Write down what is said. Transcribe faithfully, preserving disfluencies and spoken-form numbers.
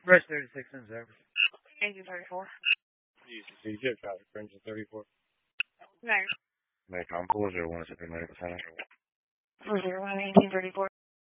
Rush thirty-six in service. Engine thirty-four. U C C ship traffic for engine thirty-four. No. Macon four zero one, Central Medical Center. four zero one, eighteen thirty-four.